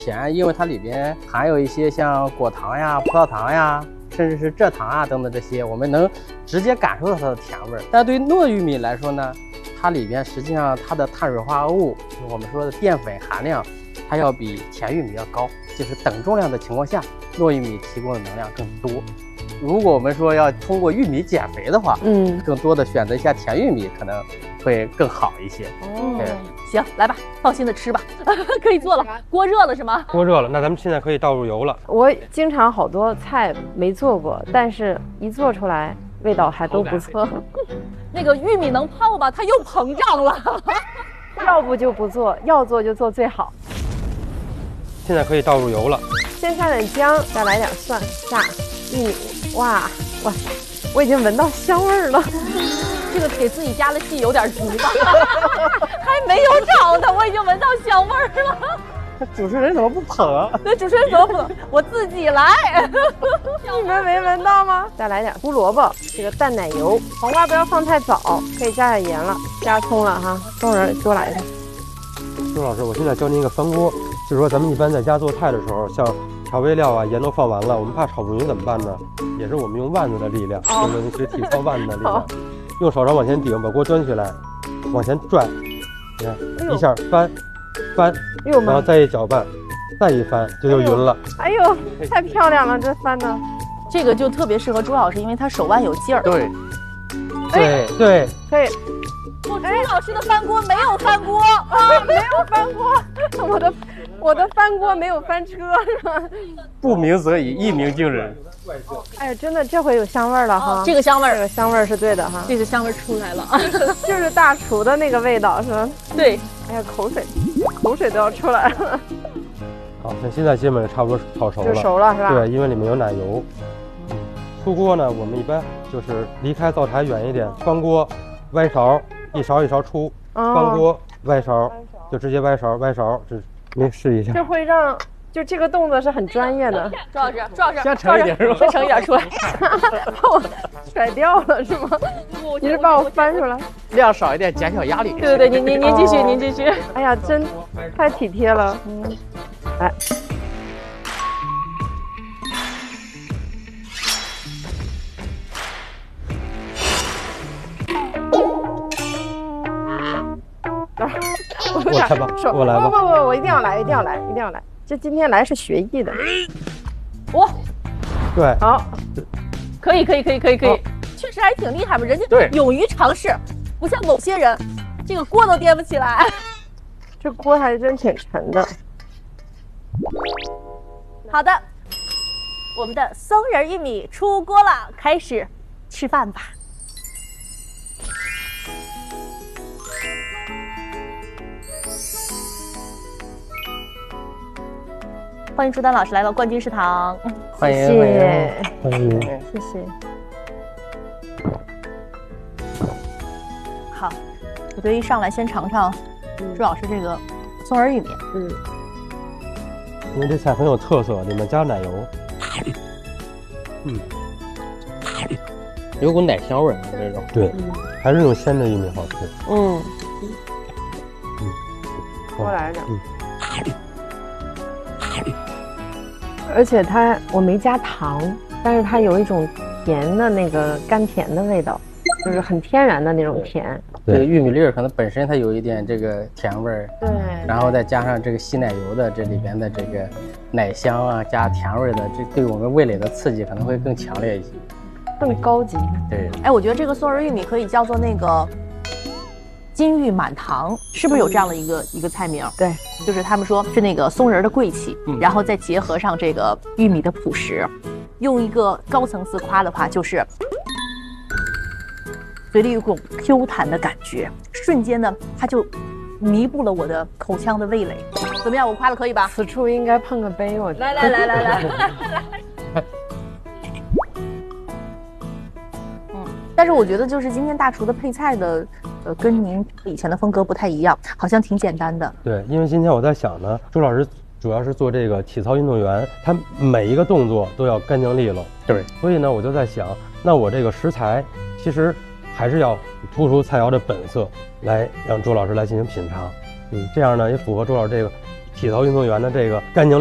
甜，因为它里边含有一些像果糖呀、葡萄糖呀，甚至是蔗糖啊等等这些，我们能直接感受到它的甜味儿。但对糯玉米来说呢，它里边实际上它的碳水化合物，我们说的淀粉含量，它要比甜玉米要高，就是等重量的情况下，糯玉米提供的能量更多。如果我们说要通过玉米减肥的话，更多的选择一下甜玉米可能会更好一些。 对，行，来吧，放心的吃吧，可以做了。锅热了是吗？ 锅热了，那咱们现在可以倒入油了。 我经常好多菜没做过，但是一做出来味道还都不错。 那个玉米能泡吗？它又膨胀了。 要不就不做，要做就做最好。 现在可以倒入油了。 先下点姜，再来点蒜，下玉米。哇塞，我已经闻到香味儿了。 这个给自己加的戏有点足吧？还没有炒呢，我已经闻到香味儿了。 主持人怎么不捧啊？ 对，主持人怎么不捧？我自己来。 你们没闻到吗？再来点胡萝卜，这个淡奶油，黄瓜不要放太早，可以加点盐了，加葱了哈，松仁多来点。 周老师，我现在教您一个翻锅，就是说咱们一般在家做菜的时候，像调味料啊、盐都放完了，我们怕炒不匀怎么办呢？也是我们用腕子的力量，我们学体操腕子的力量，用手上往前顶，把锅端起来，往前转，你看一下翻，然后再一搅拌，再一翻，就匀了。 哎呦，太漂亮了，这翻的。 这个就特别适合朱老师，因为他手腕有劲儿。 对， 可以。 朱老师的翻锅没有翻锅啊，没有翻锅，我的翻锅没有翻车是吧？ 不鸣则已，一鸣惊人。 哎呀，真的这回有香味儿了哈， 这个香味儿， 这个香味儿是对的哈， 这个香味儿出来了， 就是大厨的那个味道是吧？ 对， 哎呀，口水都要出来了。 好，那现在基本上差不多炒熟了， 就熟了是吧？ 对，因为里面有奶油。出锅呢，我们一般就是离开灶台远一点，翻锅，歪勺，一勺一勺出，翻锅歪勺，就直接歪勺，这您试一下。 这会让。就这个动作是很专业的， 朱老师， 先盛一点是吧？ 先盛一点出来， 把我甩掉了是吗？你是把我翻出来， 量少一点，减小压力。 对，您继续，您继续。 哎呀，真太体贴了，来。 我来吧，我来吧。 不，我一定要来。这今天来是学艺的。 哇， 对， 好， 可以，确实还挺厉害嘛，人家勇于尝试，不像某些人，这个锅都掂不起来。 这锅还真挺沉的。 好的，我们的松仁玉米出锅了，开始吃饭吧。欢迎朱丹老师来到冠军食堂， 欢迎， 谢谢。 好，我觉得一上来先尝尝朱老师这个松仁玉米， 因为这菜很有特色，里面加奶油， 有股奶香味儿，这种对，还是那种鲜的玉米好吃。 多来点。而且我没加糖，但是它有一种甜的那个甘甜的味道，就是很天然的那种甜。 这个玉米粒儿可能本身它有一点这个甜味儿， 对， 然后再加上这个稀奶油的这里边的这个奶香啊，加甜味的，这对我们味蕾的刺激可能会更强烈一些， 更高级。 对， 哎，我觉得这个松仁玉米可以叫做那个金玉满堂，是不是有这样的一个菜名？ 对， 就是他们说是那个松仁的贵气，然后再结合上这个玉米的朴实，用一个高层次夸的话，就是嘴里有股 Q 弹的感觉，瞬间呢，它就弥补了我的口腔的味蕾。怎么样？我夸的可以吧？ 此处应该碰个杯，我觉得。 来。但是我觉得就是今天大厨的配菜的，跟您以前的风格不太一样，好像挺简单的。 对，因为今天我在想呢，朱老师主要是做这个体操运动员，他每一个动作都要干净利落。 对， 所以呢，我就在想，那我这个食材其实还是要突出菜肴的本色，来让朱老师来进行品尝。这样呢也符合朱老师这个体操运动员的这个干净